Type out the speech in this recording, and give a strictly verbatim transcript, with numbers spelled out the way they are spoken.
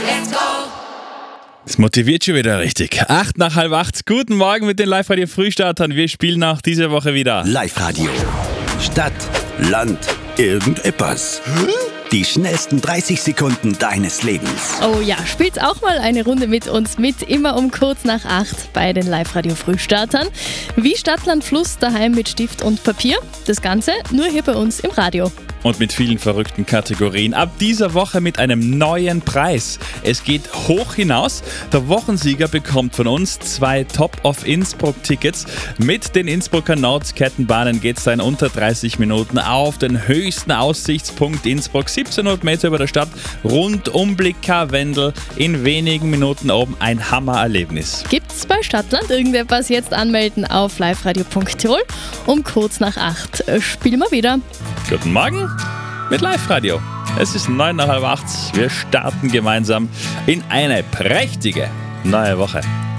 Let's go! Das motiviert schon wieder richtig. Acht nach halb acht. Guten Morgen mit den Live-Radio-Frühstartern. Wir spielen auch diese Woche wieder. Live-Radio. Stadt, Land, irgendetwas. Die schnellsten dreißig Sekunden deines Lebens. Oh ja, spielt auch mal eine Runde mit uns mit, immer um kurz nach acht bei den Live-Radio-Frühstartern. Wie Stadt, Land, Fluss, daheim mit Stift und Papier. Das Ganze nur hier bei uns im Radio. Und mit vielen verrückten Kategorien. Ab dieser Woche mit einem neuen Preis. Es geht hoch hinaus. Der Wochensieger bekommt von uns zwei Top of Innsbruck-Tickets. Mit den Innsbrucker Nordkettenbahnen geht es in unter dreißig Minuten auf den höchsten Aussichtspunkt Innsbruck. siebzehnhundert Meter über der Stadt. Rundumblick Karwendel. In wenigen Minuten oben ein Hammererlebnis. Gibt's bei Stadtland irgendetwas? Jetzt anmelden auf liveradio punkt tirol. Um kurz nach acht spielen wir wieder. Guten Morgen mit Live-Radio. Es ist neun nach halb acht. Wir starten gemeinsam in eine prächtige neue Woche.